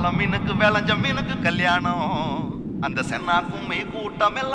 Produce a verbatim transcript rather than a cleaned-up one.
வாழ மீனுக்கு விளைஞ்ச மீனுக்கு கல்யாணம் அந்த சென்னா கும்மி கூட்டம் எல்லாம்